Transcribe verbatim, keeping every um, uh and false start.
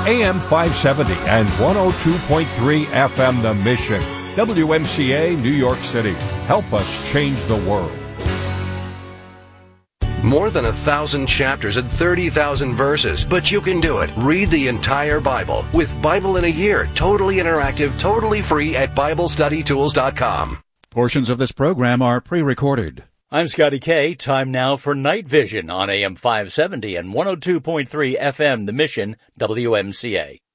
A M five seventy and one oh two point three F M The Mission. W M C A, New York City. Help us change the world. More than a thousand chapters and thirty thousand verses, but you can do it. Read the entire Bible with Bible in a Year, totally interactive, totally free at Bible Study Tools dot com. Portions of this program are pre-recorded. I'm Scotty K. Time now for Night Vision on A M five seventy and one oh two point three F M The Mission, W M C A.